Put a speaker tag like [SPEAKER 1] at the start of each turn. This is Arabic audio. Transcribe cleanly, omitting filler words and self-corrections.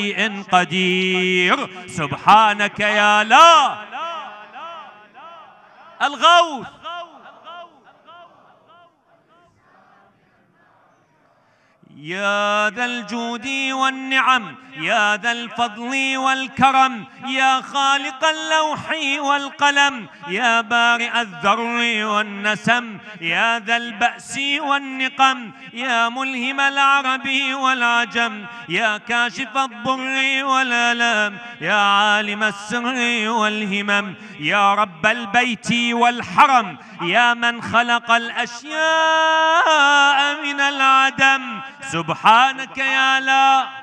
[SPEAKER 1] قدير. سبحانك يا لا الغوث. يا ذا الجود والنعم، يا ذا الفضل والكرم، يا خالق اللوح والقلم، يا بارئ الذر والنسم، يا ذا البأس والنقم، يا ملهم العرب والعجم، يا كاشف الضر والآلام، يا عالم السر والهمم، يا رب البيت والحرم، يا من خلق الأشياء من العدم. سبحانك يا لا